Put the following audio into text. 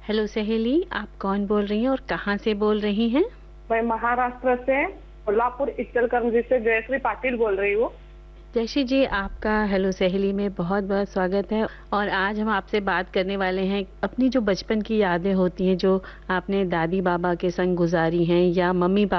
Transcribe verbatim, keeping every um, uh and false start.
Hello सहेली, आप कौन बोल रही हैं और कहाँ से बोल रही हैं? मैं महाराष्ट्र से कोल्हापुर इचलकरंजी से जयश्री पाटिल बोल रही हूँ। जयश्री जी, आपका हेलो सहेली में बहुत बहुत स्वागत है। और आज हम आपसे बात करने वाले हैं अपनी जो बचपन की यादें होती हैं, जो आपने दादी बाबा के संग गुजारी हैं या मम्मी